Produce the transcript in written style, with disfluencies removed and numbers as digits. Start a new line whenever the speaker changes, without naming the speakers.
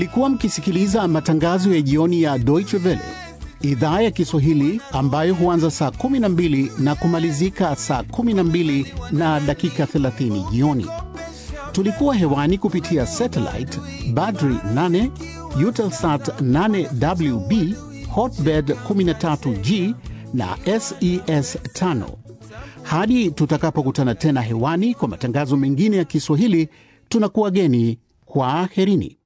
Mlikuwa mkisikiliza matangazo ya jioni ya Deutsche Welle, idhaa ya Kiswahili ambayo huanza saa 12 na kumalizika saa 12 na dakika 30 jioni. Tulikuwa hewani kupitia satellite Badri 8, Eutelsat 8WB, Hotbird 13G na SES 5. Hadi tutakapokutana tena hewani kwa matangazo mengine ya Kiswahili, tunakuwageni kwa aherini.